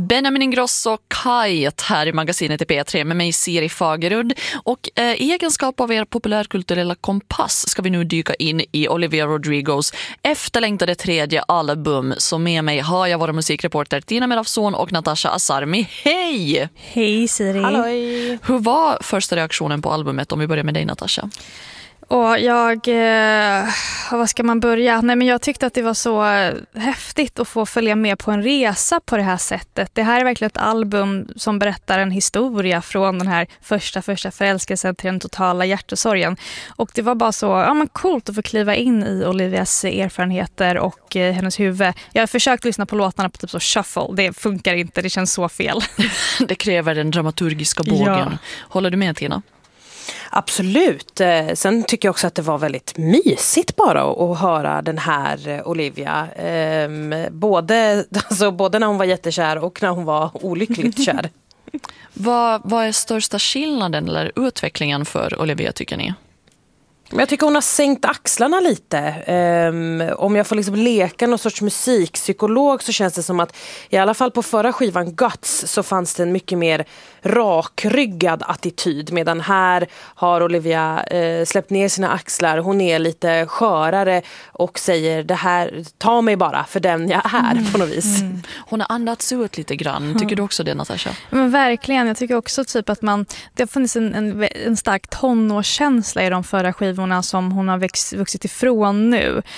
Benjamin Ingrosso Kite här i magasinet i P3 med mig Siri Fagerud. Och i egenskap av er populärkulturella kompass ska vi nu dyka in i Olivia Rodrigos efterlängtade tredje album. Så med mig har jag våra musikreporter Tina Merafson och Natasha Asarmi. Hej! Hej Siri! Halloj! Hur var första reaktionen på albumet om vi börjar med dig Natasha? Och vad ska man börja? Nej, men jag tyckte att det var så häftigt att få följa med på en resa på det här sättet. Det här är verkligen ett album som berättar en historia från den här första förälskelsen till den totala hjärtesorgen. Och det var bara så coolt att få kliva in i Olivias erfarenheter och hennes huvud. Jag har försökt lyssna på låtarna på typ så shuffle. Det funkar inte, det känns så fel. Det kräver den dramaturgiska bågen. Ja. Håller du med Tina? Absolut. Sen tycker jag också att det var väldigt mysigt bara att höra den här Olivia. Både när hon var jättekär och när hon var olyckligt kär. Vad är största skillnaden eller utvecklingen för Olivia tycker ni? Men jag tycker hon har sänkt axlarna lite. Om jag får liksom leka någon sorts musikpsykolog så känns det som att i alla fall på förra skivan Guts så fanns det en mycket mer rakryggad attityd. Medan här har Olivia släppt ner sina axlar. Hon är lite skörare och säger det här, ta mig bara för den jag är på något vis. Hon har andats ut lite grann. Tycker du också det Natasha? Men verkligen, jag tycker också typ att det har funnits en stark tonårskänsla i de förra skivorna som hon har vuxit ifrån nu.